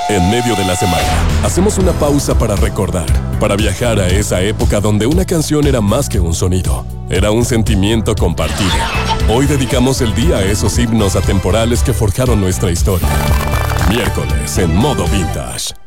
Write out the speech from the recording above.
En medio de la semana, hacemos una pausa para recordar, para viajar a esa época donde una canción era más que un sonido, era un sentimiento compartido. Hoy dedicamos el día a esos himnos atemporales que forjaron nuestra historia. Miércoles en Modo Vintage.